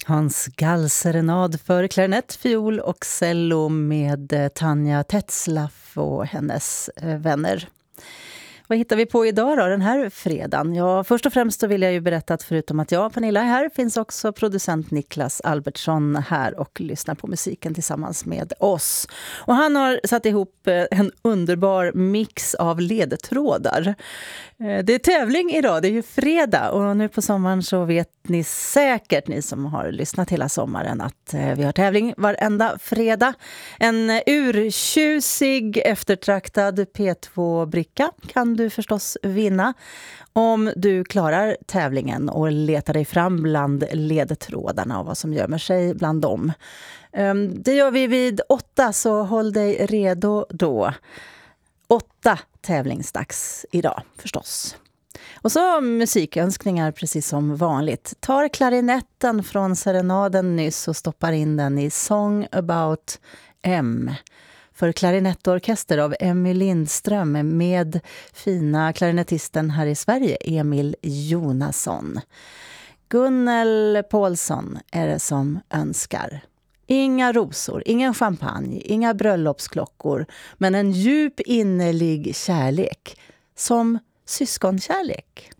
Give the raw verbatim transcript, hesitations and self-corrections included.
Hans Gallserenad för klarinett, fiol och cello med Tanja Tetzlaff och hennes vänner. Vad hittar vi på idag då, den här fredagen? Ja, först och främst så vill jag ju berätta att förutom att jag och Pernilla är här finns också producent Niklas Albertsson här och lyssnar på musiken tillsammans med oss. Och han har satt ihop en underbar mix av ledtrådar. Det är tävling idag, det är ju fredag och nu på sommaren så vet ni säkert, ni som har lyssnat hela sommaren, att vi har tävling varenda fredag. En urtjusig, eftertraktad P två-bricka kan du förstås vinna om du klarar tävlingen och letar dig fram bland ledtrådarna och vad som gömmer sig bland dem. Det gör vi vid åtta, så håll dig redo då. Åtta tävlingsdags idag förstås. Och så musikönskningar precis som vanligt. Tar klarinetten från serenaden nyss och stoppar in den i Song About M. För klarinettorkester av Emmy Lindström med fina klarinettisten här i Sverige, Emil Jonasson. Gunnel Paulsson är det som önskar. Inga rosor, ingen champagne, inga bröllopsklockor, men en djup innerlig kärlek som syskonkärlek.